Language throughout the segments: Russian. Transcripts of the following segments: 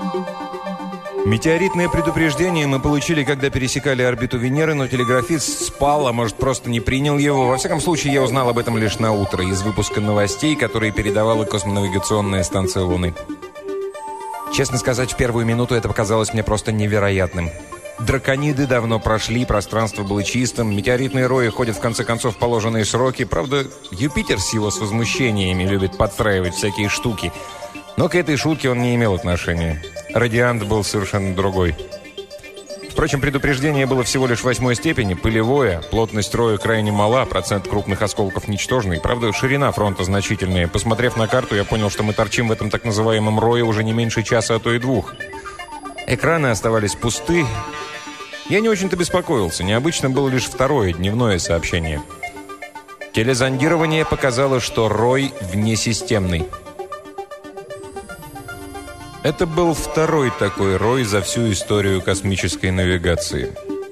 Метеоритное предупреждение мы получили, когда пересекали орбиту Венеры, но телеграфист спал, а может, просто не принял его. Во всяком случае, я узнал об этом лишь на утро из выпуска новостей, которые передавала космонавигационная станция Луны. Честно сказать, в первую минуту это показалось мне просто невероятным. Дракониды давно прошли, пространство было чистым, метеоритные рои ходят в конце концов в положенные сроки. Правда, Юпитер с его возмущениями любит подстраивать всякие штуки. Но к этой шутке он не имел отношения. Радиант был совершенно другой. Впрочем, предупреждение было всего лишь 8-й степени, пылевое, плотность роя крайне мала, процент крупных осколков ничтожный. Правда, ширина фронта значительная. Посмотрев на карту, я понял, что мы торчим в этом так называемом рое уже не меньше часа, а то и 2. Экраны оставались пусты. Я не очень-то беспокоился. Необычно было лишь 2-е, дневное сообщение. Телезондирование показало, что рой внесистемный. Это был 2-й такой рой за всю историю космической навигации.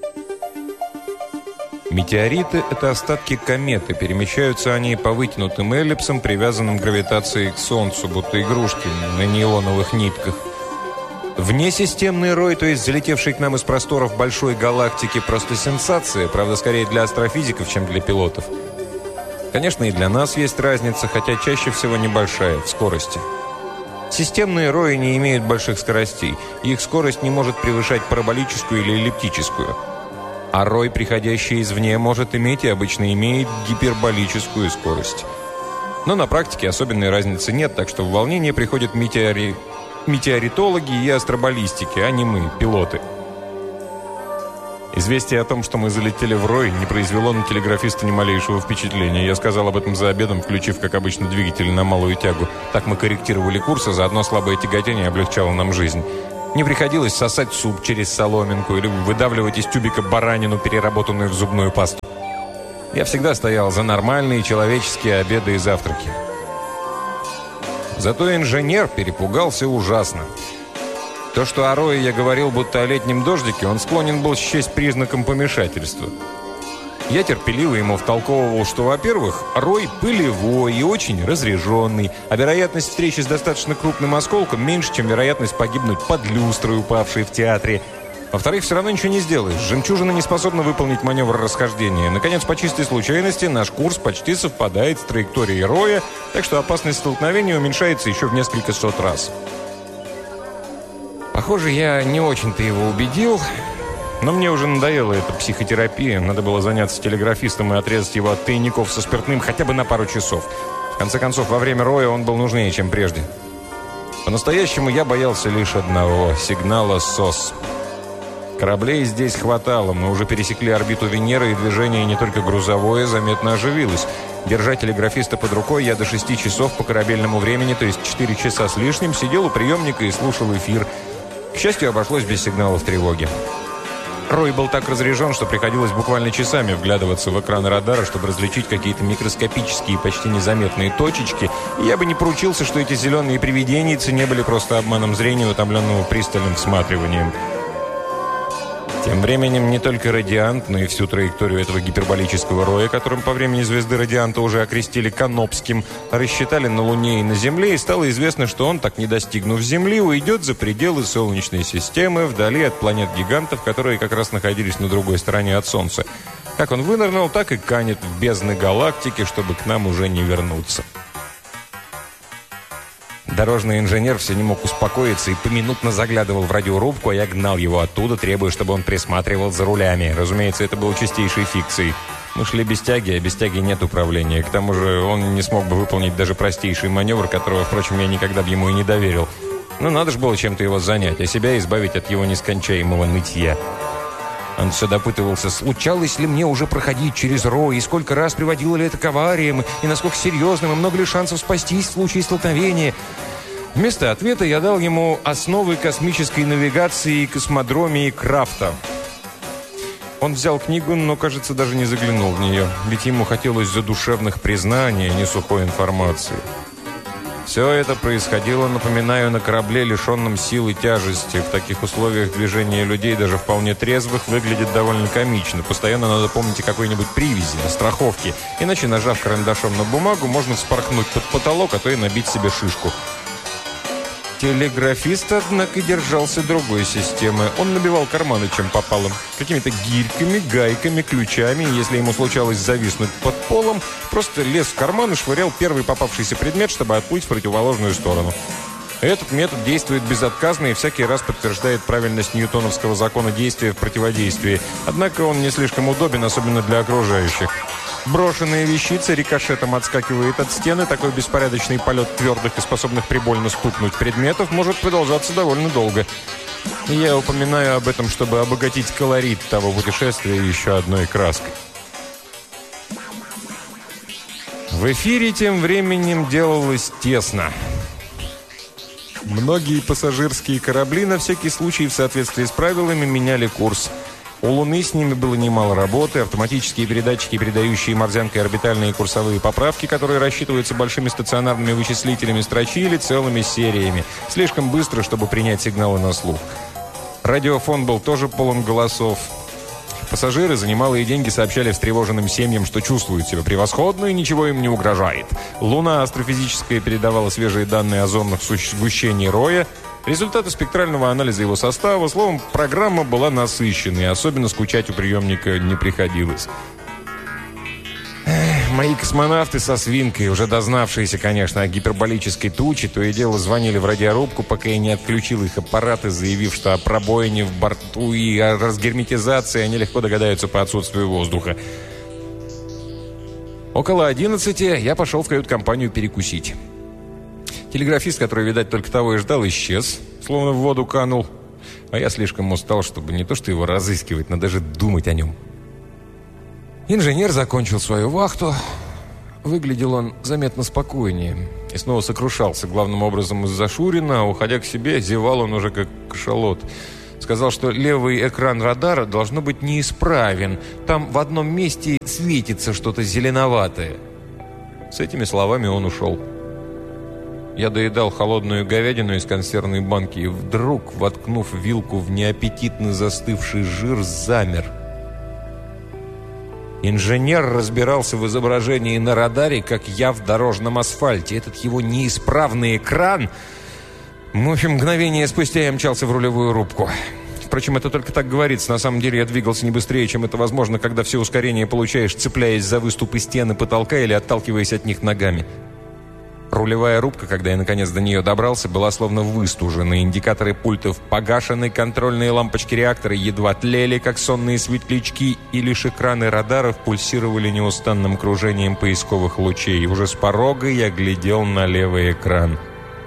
Метеориты – это остатки кометы. Перемещаются они по вытянутым эллипсам, привязанным гравитацией к Солнцу, будто игрушки на нейлоновых нитках. Внесистемный рой, то есть залетевший к нам из просторов большой галактики, просто сенсация, правда, скорее для астрофизиков, чем для пилотов. Конечно, и для нас есть разница, хотя чаще всего небольшая, в скорости. Системные рои не имеют больших скоростей. Их скорость не может превышать параболическую или эллиптическую. А рой, приходящий извне, может иметь и обычно имеет гиперболическую скорость. Но на практике особенной разницы нет, так что в волнение приходят метеоритологи и астробаллистики, а не мы, пилоты. Известие о том, что мы залетели в рой, не произвело на телеграфиста ни малейшего впечатления. Я сказал об этом за обедом, включив, как обычно, двигатель на малую тягу. Так мы корректировали курс, а заодно слабое тяготение облегчало нам жизнь. Не приходилось сосать суп через соломинку или выдавливать из тюбика баранину, переработанную в зубную пасту. Я всегда стоял за нормальные человеческие обеды и завтраки. Зато инженер перепугался ужасно. То, что о рое я говорил, будто о летнем дождике, он склонен был счесть признаком помешательства. Я терпеливо ему втолковывал, что, во-первых, рой пылевой и очень разряженный, а вероятность встречи с достаточно крупным осколком меньше, чем вероятность погибнуть под люстрой, упавшей в театре. Во-вторых, все равно ничего не сделаешь. Жемчужина не способна выполнить маневр расхождения. Наконец, по чистой случайности, наш курс почти совпадает с траекторией роя, так что опасность столкновения уменьшается еще в несколько сот раз. Похоже, я не очень-то его убедил, но мне уже надоела эта психотерапия. Надо было заняться телеграфистом и отрезать его от тайников со спиртным хотя бы на пару часов. В конце концов, во время роя он был нужнее, чем прежде. По-настоящему я боялся лишь одного – сигнала СОС. Кораблей здесь хватало, мы уже пересекли орбиту Венеры, и движение не только грузовое заметно оживилось. Держа телеграфиста под рукой, я до 6 часов по корабельному времени, то есть 4 часа с лишним, сидел у приемника и слушал эфир. К счастью, обошлось без сигналов тревоги. Рой был так разряжен, что приходилось буквально часами вглядываться в экраны радара, чтобы различить какие-то микроскопические, почти незаметные точечки, и я бы не поручился, что эти зеленые привиденийцы не были просто обманом зрения, утомленного пристальным всматриванием. Тем временем не только радиант, но и всю траекторию этого гиперболического роя, которым по времени звезды радианта уже окрестили Канопским, рассчитали на Луне и на Земле, и стало известно, что он, так не достигнув Земли, уйдет за пределы Солнечной системы, вдали от планет-гигантов, которые как раз находились на другой стороне от Солнца. Как он вынырнул, так и канет в бездны галактики, чтобы к нам уже не вернуться. Дорожный инженер все не мог успокоиться и поминутно заглядывал в радиорубку, а я гнал его оттуда, требуя, чтобы он присматривал за рулями. Разумеется, это было чистейшей фикцией. Мы шли без тяги, а без тяги нет управления. К тому же он не смог бы выполнить даже простейший маневр, которого, впрочем, я никогда бы ему и не доверил. Но надо же было чем-то его занять, а себя избавить от его нескончаемого нытья. Он все допытывался, случалось ли мне уже проходить через рой, и сколько раз приводило ли это к авариям, и насколько серьезным, и много ли шансов спастись в случае столкновения. Вместо ответа я дал ему основы космической навигации и космодромии Крафта. Он взял книгу, но, кажется, даже не заглянул в нее, ведь ему хотелось задушевных признаний, а не сухой информации. Все это происходило, напоминаю, на корабле, лишенном силы тяжести. В таких условиях движение людей, даже вполне трезвых, выглядит довольно комично. Постоянно надо помнить о какой-нибудь привязи, о страховке. Иначе, нажав карандашом на бумагу, можно вспорхнуть под потолок, а то и набить себе шишку. Телеграфист, однако, держался другой системы. Он набивал карманы, чем попало. Какими-то гирьками, гайками, ключами. Если ему случалось зависнуть под полом, просто лез в карман и швырял первый попавшийся предмет, чтобы отплыть в противоположную сторону. Этот метод действует безотказно и всякий раз подтверждает правильность ньютоновского закона действия в противодействии. Однако он не слишком удобен, особенно для окружающих. Брошенная вещица рикошетом отскакивает от стены. Такой беспорядочный полет твердых и способных прибольно стукнуть предметов может продолжаться довольно долго. И я упоминаю об этом, чтобы обогатить колорит того путешествия еще одной краской. В эфире тем временем делалось тесно. Многие пассажирские корабли на всякий случай в соответствии с правилами меняли курс. У Луны с ними было немало работы, автоматические передатчики, передающие морзянкой орбитальные курсовые поправки, которые рассчитываются большими стационарными вычислителями, строчили целыми сериями, слишком быстро, чтобы принять сигналы на слух. Радиофон был тоже полон голосов. Пассажиры за немалые деньги сообщали встревоженным семьям, что чувствуют себя превосходно и ничего им не угрожает. Луна астрофизическая передавала свежие данные о зонах сгущения роя, результаты спектрального анализа его состава. Словом, программа была насыщенной, особенно скучать у приемника не приходилось. Мои космонавты со свинкой, уже дознавшиеся, конечно, о гиперболической туче, то и дело звонили в радиорубку, пока я не отключил их аппараты, заявив, что о пробоине в борту и о разгерметизации они легко догадаются по отсутствию воздуха. Около 11 я пошел в кают-компанию перекусить. Телеграфист, который, видать, только того и ждал, исчез, словно в воду канул. А я слишком устал, чтобы не то что его разыскивать, но даже думать о нем. Инженер закончил свою вахту. Выглядел он заметно спокойнее. И снова сокрушался, главным образом из-за Шурина, а уходя к себе, зевал он уже как кашалот. Сказал, что левый экран радара должно быть неисправен. Там в одном месте светится что-то зеленоватое. С этими словами он ушел. Я доедал холодную говядину из консервной банки и вдруг, воткнув вилку в неаппетитно застывший жир, замер. Инженер разбирался в изображении на радаре, как я в дорожном асфальте. Этот его неисправный экран... В общем, мгновение спустя я мчался в рулевую рубку. Впрочем, это только так говорится. На самом деле я двигался не быстрее, чем это возможно, когда все ускорения получаешь, цепляясь за выступы стены потолка или отталкиваясь от них ногами. Рулевая рубка, когда я наконец до нее добрался, была словно выстужена. Индикаторы пультов погашены, контрольные лампочки реактора едва тлели, как сонные светлячки, и лишь экраны радаров пульсировали неустанным кружением поисковых лучей. Уже с порога я глядел на левый экран.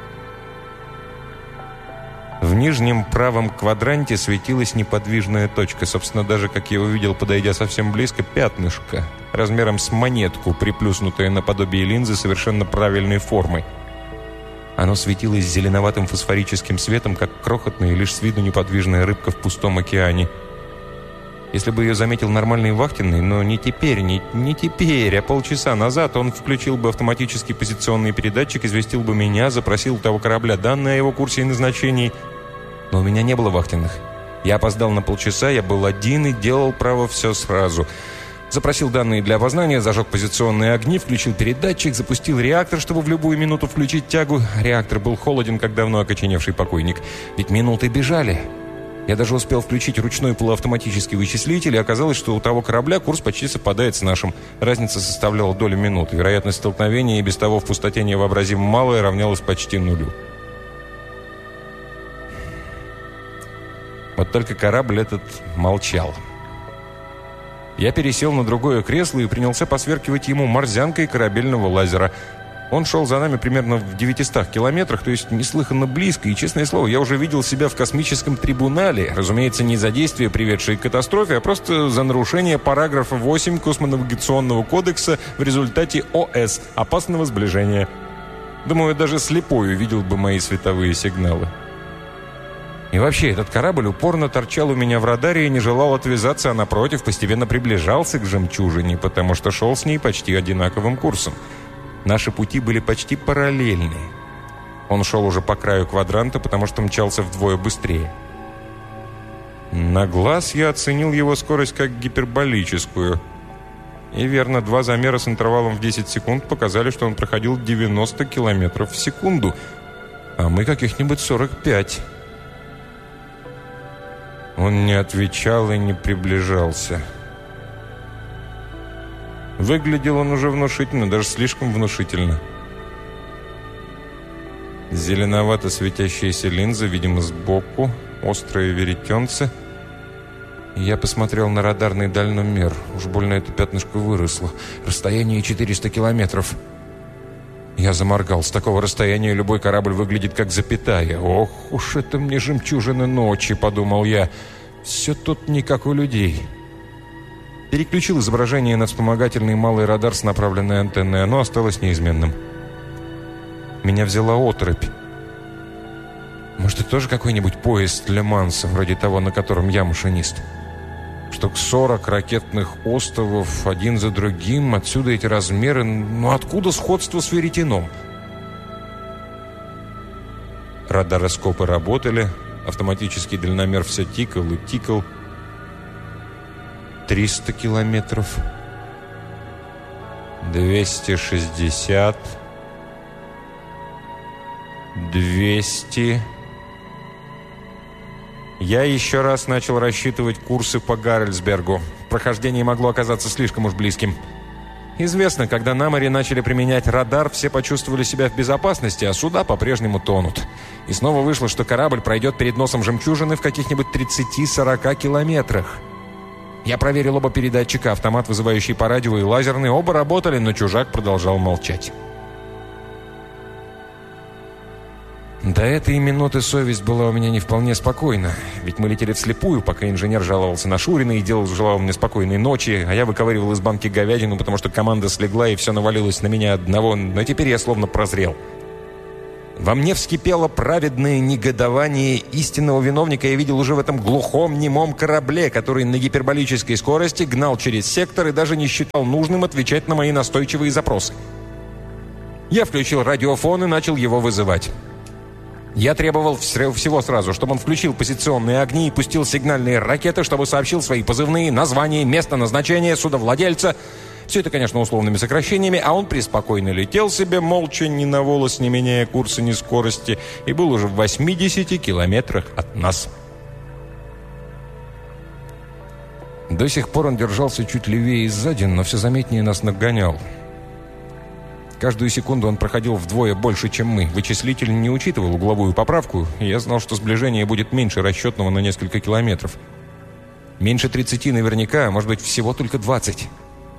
В нижнем правом квадранте светилась неподвижная точка. Собственно, даже, как я увидел, подойдя совсем близко, пятнышко, размером с монетку, приплюснутое наподобие линзы совершенно правильной формы. Оно светилось зеленоватым фосфорическим светом, как крохотная, лишь с виду неподвижная рыбка в пустом океане. Если бы ее заметил нормальный вахтенный, но не теперь, не теперь, а полчаса назад, он включил бы автоматический позиционный передатчик, известил бы меня, запросил у того корабля данные о его курсе и назначении. Но у меня не было вахтенных. Я опоздал на полчаса, я был один и делал, право, все сразу. Запросил данные для опознания, зажег позиционные огни, включил передатчик, запустил реактор, чтобы в любую минуту включить тягу. Реактор был холоден, как давно окоченевший покойник. Ведь минуты бежали. Я даже успел включить ручной полуавтоматический вычислитель, и оказалось, что у того корабля курс почти совпадает с нашим. Разница составляла долю минуты. Вероятность столкновения и без того в пустоте невообразимо малая равнялась почти нулю. Вот только корабль этот молчал. Я пересел на другое кресло и принялся посверкивать ему морзянкой корабельного лазера. Он шел за нами примерно в 900 километрах, то есть неслыханно близко, и, честное слово, я уже видел себя в космическом трибунале. Разумеется, не за действия, приведшие к катастрофе, а просто за нарушение параграфа 8 Космонавигационного кодекса в результате ОС – опасного сближения. Думаю, даже слепой увидел бы мои световые сигналы. И вообще, этот корабль упорно торчал у меня в радаре и не желал отвязаться, а напротив, постепенно приближался к жемчужине, потому что шел с ней почти одинаковым курсом. Наши пути были почти параллельны. Он шел уже по краю квадранта, потому что мчался вдвое быстрее. На глаз я оценил его скорость как гиперболическую. И верно, два замера с интервалом в 10 секунд показали, что он проходил 90 километров в секунду. а мы каких-нибудь 45. Он не отвечал и не приближался. Выглядел он уже внушительно, даже слишком внушительно. Зеленовато светящиеся линзы, видимо, сбоку, острые веретенцы. Я посмотрел на радарный дальномер. Уж больно это пятнышко выросло. Расстояние 400 километров. Я заморгал. С такого расстояния любой корабль выглядит как запятая. «Ох уж это мне жемчужины ночи», — подумал я. «Все тут не как у людей». Переключил изображение на вспомогательный малый радар с направленной антенной. Оно осталось неизменным. Меня взяла оторопь. Может, это тоже какой-нибудь поезд для Манса, вроде того, на котором я машинист? Штук 40 ракетных остовов, один за другим. Отсюда эти размеры. Но откуда сходство с веретеном? Радароскопы работали. Автоматический дальномер все тикал и тикал. 300 километров. 260. 200. Я еще раз начал рассчитывать курсы по Гарольсбергу. Прохождение могло оказаться слишком уж близким. Известно, когда на море начали применять радар, все почувствовали себя в безопасности, а суда по-прежнему тонут. И снова вышло, что корабль пройдет перед носом жемчужины в каких-нибудь 30-40 километрах. Я проверил оба передатчика, автомат, вызывающий по радио, и лазерный. Оба работали, но чужак продолжал молчать. До этой минуты совесть была у меня не вполне спокойна. Ведь мы летели вслепую, пока инженер жаловался на Шурина и желал мне спокойной ночи, а я выковыривал из банки говядину, потому что команда слегла и все навалилось на меня одного, но теперь я словно прозрел. Во мне вскипело праведное негодование. Истинного виновника я видел уже в этом глухом, немом корабле, который на гиперболической скорости гнал через сектор и даже не считал нужным отвечать на мои настойчивые запросы. Я включил радиофон и начал его вызывать. Я требовал всего сразу, чтобы он включил позиционные огни и пустил сигнальные ракеты, чтобы сообщил свои позывные, название, место назначения, судовладельца. Все это, конечно, условными сокращениями, а он преспокойно летел себе, молча, ни на волос, не меняя курса, ни скорости, и был уже в 80 километрах от нас. До сих пор он держался чуть левее и сзади, но все заметнее нас нагонял. Каждую секунду он проходил вдвое больше, чем мы. Вычислитель не учитывал угловую поправку, и я знал, что сближение будет меньше расчетного на несколько километров. Меньше 30 наверняка, а может быть всего только 20.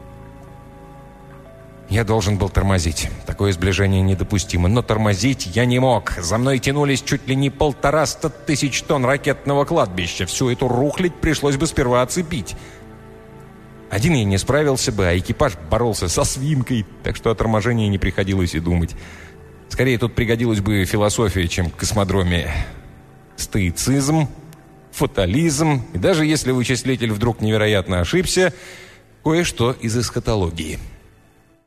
Я должен был тормозить. Такое сближение недопустимо. Но тормозить я не мог. За мной тянулись чуть ли не 150 тысяч тонн ракетного кладбища. Всю эту рухлядь пришлось бы сперва оцепить. Один я не справился бы, а экипаж боролся со свинкой, так что о торможении не приходилось и думать. Скорее, тут пригодилась бы философия, чем космодромия. Стоицизм, фатализм, и даже если вычислитель вдруг невероятно ошибся, кое-что из эсхатологии.